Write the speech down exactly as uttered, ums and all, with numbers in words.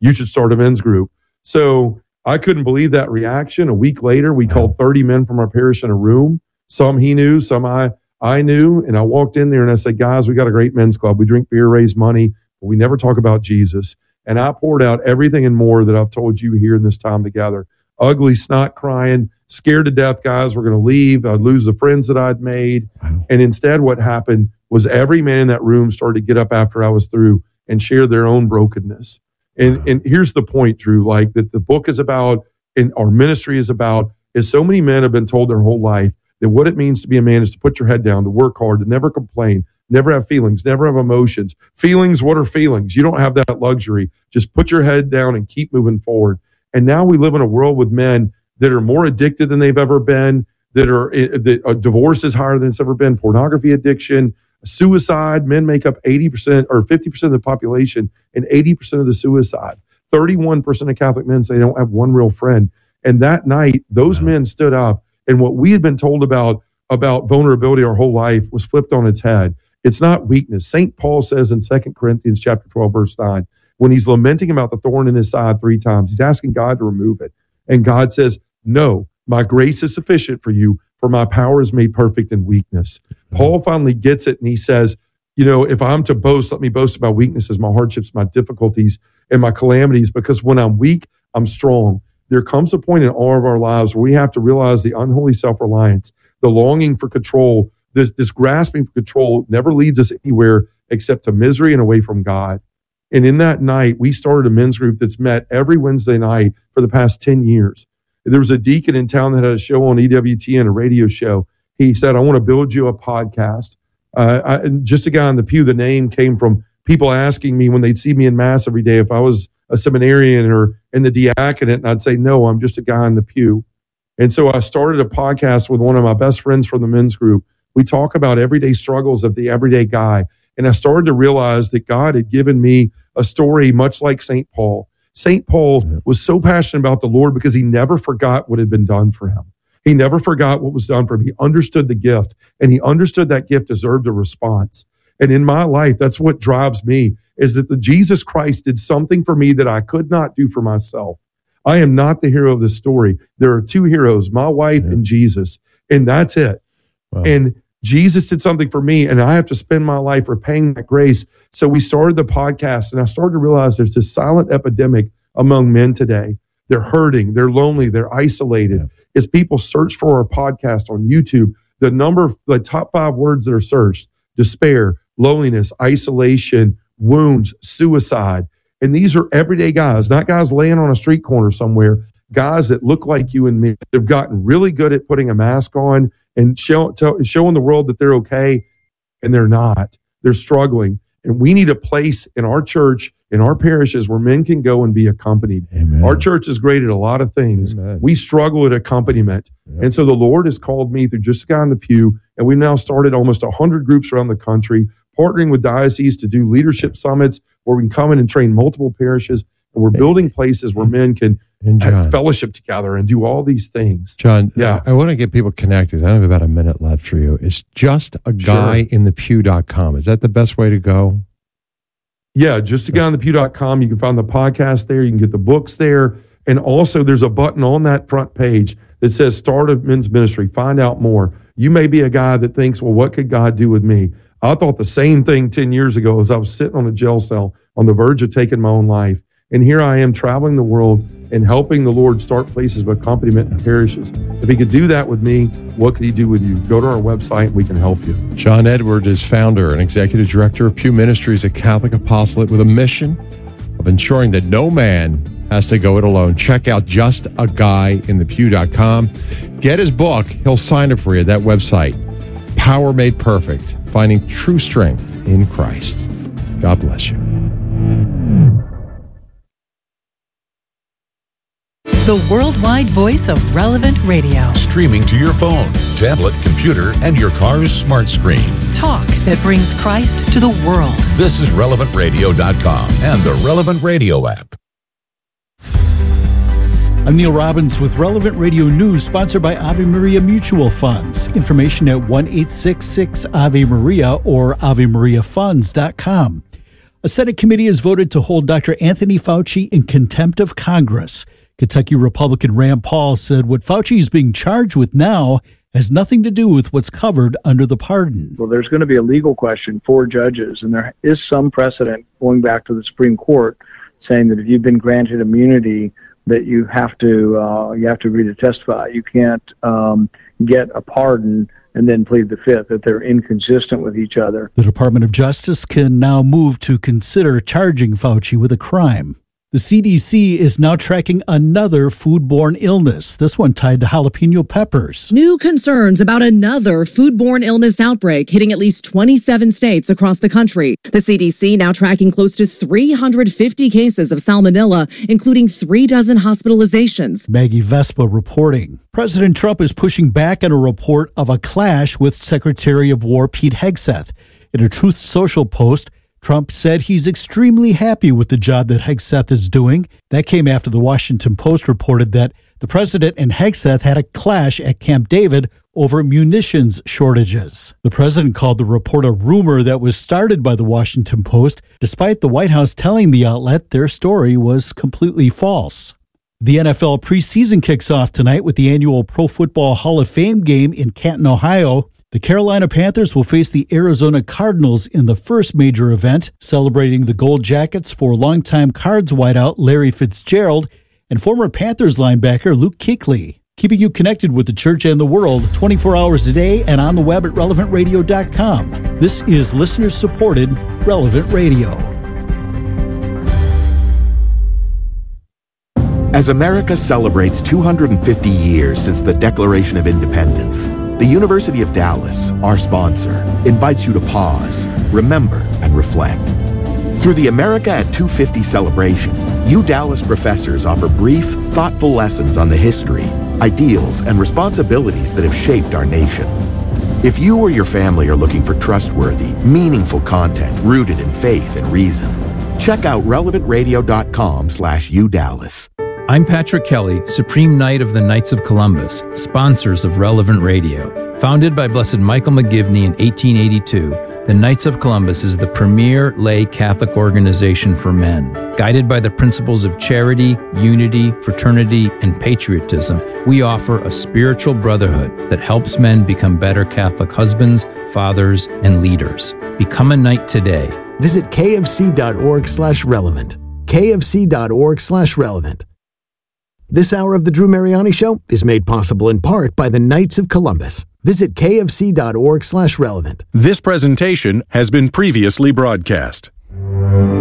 you should start a men's group. So I couldn't believe that reaction. A week later, we called thirty men from our parish in a room. Some he knew, some I I knew. And I walked in there and I said, guys, we got a great men's club. We drink beer, raise money, but we never talk about Jesus. And I poured out everything and more that I've told you here in this time together. Ugly, snot crying, scared to death, guys, we're going to leave. I'd lose the friends that I'd made. Wow. And instead what happened was every man in that room started to get up after I was through and share their own brokenness. And wow. and here's the point, Drew, like that the book is about and our ministry is about is so many men have been told their whole life that what it means to be a man is to put your head down, to work hard, to never complain, never have feelings, never have emotions. Feelings, what are feelings? You don't have that luxury. Just put your head down and keep moving forward. And now we live in a world with men that are more addicted than they've ever been, that are that uh, divorce is higher than it's ever been, pornography addiction, suicide. Men make up eighty percent or fifty percent of the population and eighty percent of the suicide. thirty-one percent of Catholic men say they don't have one real friend. And that night, those wow. men stood up, and what we had been told about, about vulnerability our whole life was flipped on its head. It's not weakness. Saint Paul says in Second Corinthians chapter twelve, verse nine, when he's lamenting about the thorn in his side three times, he's asking God to remove it. And God says, no, my grace is sufficient for you, for my power is made perfect in weakness. Mm-hmm. Paul finally gets it, and he says, you know, if I'm to boast, let me boast of my weaknesses, my hardships, my difficulties, and my calamities, because when I'm weak, I'm strong. There comes a point in all of our lives where we have to realize the unholy self-reliance, the longing for control, this, this grasping for control never leads us anywhere except to misery and away from God. And in that night, we started a men's group that's met every Wednesday night for the past ten years. There was a deacon in town that had a show on E W T N, a radio show. He said, I want to build you a podcast. Uh, I, just a guy in the pew, the name came from people asking me when they'd see me in Mass every day if I was a seminarian or in the diaconate, and I'd say, no, I'm just a guy in the pew. And so I started a podcast with one of my best friends from the men's group. We talk about everyday struggles of the everyday guy. And I started to realize that God had given me a story much like Saint Paul. Saint Paul was so passionate about the Lord because he never forgot what had been done for him. He never forgot what was done for him. He understood the gift, and he understood that gift deserved a response. And in my life, that's what drives me, is that the Jesus Christ did something for me that I could not do for myself. I am not the hero of the story. There are two heroes, my wife yeah. and Jesus, and that's it. Wow. And Jesus did something for me, and I have to spend my life repaying that grace. So we started the podcast, and I started to realize there's this silent epidemic among men today. They're hurting, they're lonely, they're isolated. Yeah. As people search for our podcast on YouTube, the number of the top five words that are searched: despair, loneliness, isolation, wounds, suicide. And these are everyday guys, not guys laying on a street corner somewhere, guys that look like you and me. They've gotten really good at putting a mask on and show, tell, showing the world that they're okay, and they're not. They're struggling. And we need a place in our church, in our parishes, where men can go and be accompanied. Amen. Our church is great at a lot of things. Amen. We struggle at accompaniment. Yep. And so the Lord has called me through just a guy in the pew, and we've now started almost one hundred groups around the country, partnering with dioceses to do leadership summits where we can come in and train multiple parishes. And we're building places where men can and John, have fellowship together and do all these things. John, yeah. I want to get people connected. I have about a minute left for you. It's just a guy in the pew dot com. Is that the best way to go? Yeah, just a guy in the pew dot com. You can find the podcast there. You can get the books there. And also there's a button on that front page that says Start a Men's Ministry. Find out more. You may be a guy that thinks, well, what could God do with me? I thought the same thing ten years ago as I was sitting on a jail cell on the verge of taking my own life. And here I am traveling the world and helping the Lord start places of accompaniment and parishes. If he could do that with me, what could he do with you? Go to our website and we can help you. John Edward is founder and executive director of Pew Ministries, a Catholic apostolate with a mission of ensuring that no man has to go it alone. Check out just a guy in the pew dot com. Get his book. He'll sign it for you at that website. Power Made Perfect, Finding True Strength in Christ. God bless you. The worldwide voice of Relevant Radio. Streaming to your phone, tablet, computer, and your car's smart screen. Talk that brings Christ to the world. This is relevant radio dot com and the Relevant Radio app. I'm Neil Robbins with Relevant Radio News, sponsored by Ave Maria Mutual Funds. Information at one eight six six Ave Maria or ave maria funds dot com. A Senate committee has voted to hold Doctor Anthony Fauci in contempt of Congress. Kentucky Republican Rand Paul said what Fauci is being charged with now has nothing to do with what's covered under the pardon. Well, there's going to be a legal question for judges, and there is some precedent going back to the Supreme Court saying that if you've been granted immunity, that you have to uh, you have to agree to testify. You can't um, get a pardon and then plead the fifth, that they're inconsistent with each other. The Department of Justice can now move to consider charging Fauci with a crime. The C D C is now tracking another foodborne illness, this one tied to jalapeno peppers. New concerns about another foodborne illness outbreak hitting at least twenty-seven states across the country. The C D C now tracking close to three hundred fifty cases of salmonella, including three dozen hospitalizations. Maggie Vespa reporting. President Trump is pushing back on a report of a clash with Secretary of War Pete Hegseth. In a Truth Social post, Trump said he's extremely happy with the job that Hegseth is doing. That came after the Washington Post reported that the president and Hegseth had a clash at Camp David over munitions shortages. The president called the report a rumor that was started by the Washington Post, despite the White House telling the outlet their story was completely false. The N F L preseason kicks off tonight with the annual Pro Football Hall of Fame game in Canton, Ohio. The Carolina Panthers will face the Arizona Cardinals in the first major event, celebrating the Gold Jackets for longtime Cards wideout Larry Fitzgerald and former Panthers linebacker Luke Kuechly. Keeping you connected with the church and the world twenty-four hours a day and on the web at relevant radio dot com. This is listener-supported Relevant Radio. As America celebrates two hundred fifty years since the Declaration of Independence, the University of Dallas, our sponsor, invites you to pause, remember, and reflect. Through the America at two fifty celebration, U Dallas professors offer brief, thoughtful lessons on the history, ideals, and responsibilities that have shaped our nation. If you or your family are looking for trustworthy, meaningful content rooted in faith and reason, check out relevant radio dot com slash U Dallas. I'm Patrick Kelly, Supreme Knight of the Knights of Columbus, sponsors of Relevant Radio. Founded by Blessed Michael McGivney in eighteen eighty-two, the Knights of Columbus is the premier lay Catholic organization for men. Guided by the principles of charity, unity, fraternity, and patriotism, we offer a spiritual brotherhood that helps men become better Catholic husbands, fathers, and leaders. Become a knight today. Visit kfc.org slash relevant. kfc.org slash relevant. This hour of the Drew Mariani Show is made possible in part by the Knights of Columbus. Visit kfc.org slash relevant. This presentation has been previously broadcast.